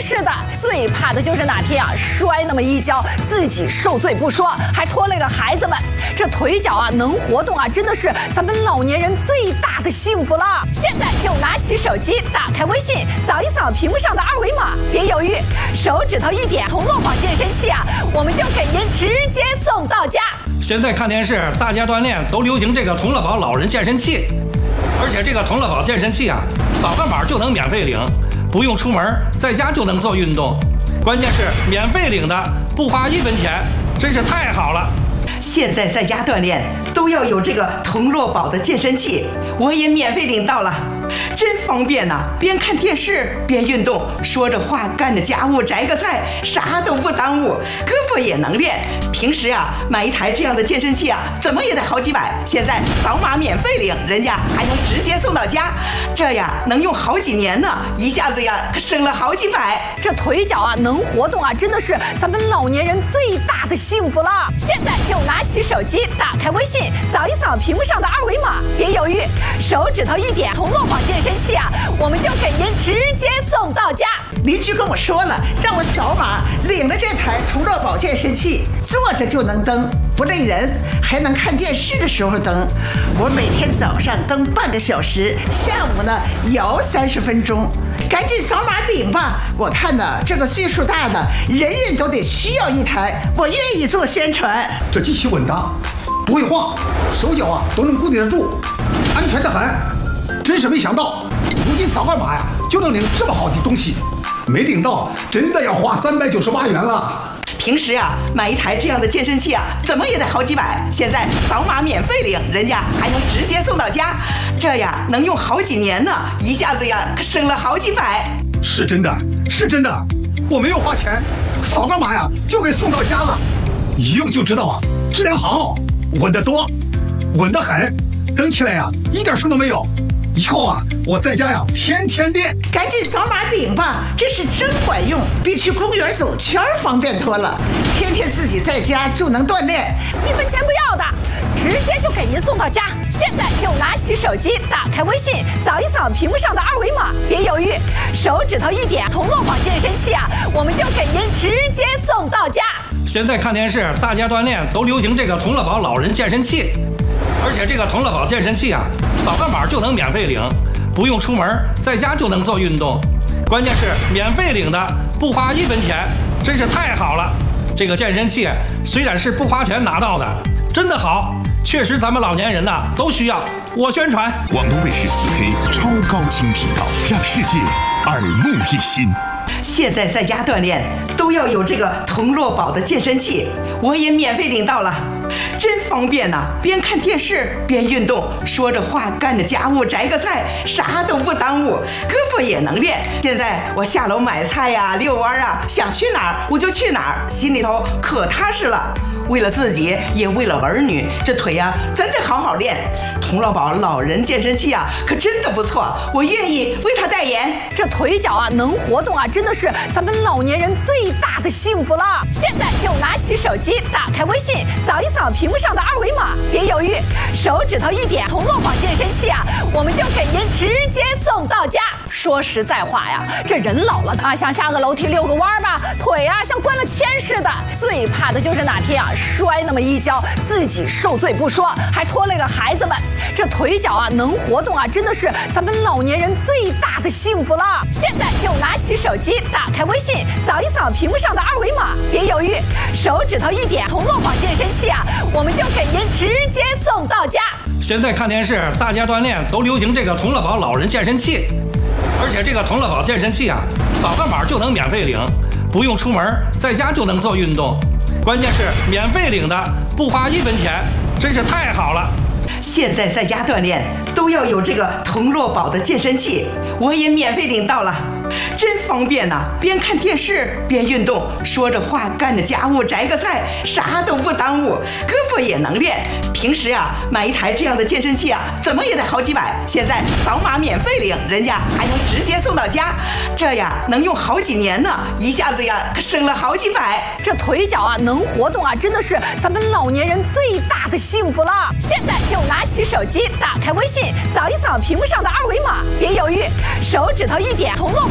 似的。最怕的就是哪天啊摔那么一跤，自己受罪不说，还拖累了孩子们。这腿脚啊能活动啊，真的是咱们老年人最大的幸福了。现在就拿起手机，打开微信，扫一扫屏幕上的二维码，别犹豫，手指头一点，同乐宝健身器啊，我们就给您直接送到家。 现在看电视，大家锻炼都流行这个同乐宝老人健身器，而且这个同乐宝健身器啊，扫个码就能免费领，不用出门，在家就能做运动。关键是免费领的，不花1分钱，真是太好了。 现在在家锻炼都要有这个同乐宝的健身器，我也免费领到了，真方便呐！边看电视边运动，说着话干着家务，摘个菜，啥都不耽误，胳膊也能练。平时啊，买一台这样的健身器啊，怎么也得好几百，现在扫码免费领，人家还能直接送到家，这呀能用好几年呢，一下子呀可省了好几百。 这腿脚啊能活动啊，真的是咱们老年人最大的幸福了。现在就拿起手机，打开微信，扫一扫屏幕上的二维码，别犹豫，手指头一点，同乐宝健身器啊，我们就给您直接送到家。 邻居跟我说了，让我扫码领了这台同乐宝健身器，坐着就能蹬，不累人，还能看电视的时候蹬。我每天早上蹬半个小时，下午呢摇30分钟。赶紧扫码领吧！我看呢，这个岁数大的人人都得需要一台，我愿意做宣传。 这机器稳当，不会晃，手脚啊都能固定得住，安全得很。真是没想到，如今扫个码呀就能领这么好的东西，没领到真的要花398元了。 平时啊，买一台这样的健身器啊，怎么也得好几百，现在扫码免费领，人家还能直接送到家，这呀能用好几年呢，一下子呀可省了好几百。 是真的，是真的，我没有花钱，扫个码呀就给送到家了，一用就知道啊，质量好，稳得多，稳得很，蹬起来呀一点声都没有。以后啊，我在家呀天天练。 赶紧扫码领吧，这是真管用，比去公园走圈方便多了。天天自己在家就能锻炼 ，1分钱不要的，直接就给您送到家。现在就拿起手机，打开微信，扫一扫屏幕上的二维码，别犹豫，手指头一点，同乐宝健身器啊，我们就给您直接送到家。 现在看电视，大家锻炼都流行这个同乐宝老人健身器，而且这个同乐宝健身器啊，扫个码就能免费领，不用出门，在家就能做运动。关键是免费领的，不花1分钱，真是太好了。这个健身器虽然是不花钱拿到的，真的好，确实咱们老年人呐都需要。我宣传。 广东卫视4K 超高清频道，让世界耳目一新。 现在在家锻炼都要有这个同乐宝的健身器，我也免费领到了，真方便呐！边看电视边运动，说着话干着家务，摘个菜，啥都不耽误，胳膊也能练。现在我下楼买菜呀、遛弯啊，想去哪儿我就去哪儿，心里头可踏实了。为了自己，也为了儿女，这腿呀真得好好练。同乐宝老人健身器啊，可真的不错，我愿意为他代言。 这腿脚啊能活动啊，真的是咱们老年人最大的幸福了。现在就拿起手机，打开微信，扫一扫屏幕上的二维码，别犹豫，手指头一点，同乐宝健身器啊，我们就给您直接送到家。说实在话呀，这人老了啊，想下个楼梯遛个弯吧，腿啊像灌了铅似的。最怕的就是哪天啊摔那么一跤，自己受罪不说，还拖累了孩子们。这腿脚啊能活动啊，真的是咱们老年人最大的幸福了。现在就拿起手机，打开微信，扫一扫屏幕上的二维码，别犹豫，手指头一点，同乐宝健身器啊，我们就给您直接送到家。 现在看电视，大家锻炼都流行这个同乐宝老人健身器，而且这个同乐宝健身器啊，扫个码就能免费领，不用出门，在家就能做运动。关键是免费领的，不花1分钱，真是太好了。 现在在家锻炼都要有这个同乐宝的健身器，我也免费领到了，真方便呐！边看电视边运动，说着话干着家务，摘个菜，啥都不耽误，胳膊也能练。平时啊，买一台这样的健身器啊，怎么也得好几百，现在扫码免费领，人家还能直接送到家，这呀能用好几年呢，一下子呀可省了好几百。 这腿脚啊能活动啊，真的是咱们老年人最大的幸福了。现在就拿起手机，打开微信，扫一扫屏幕上的二维码，别犹豫，手指头一点，同乐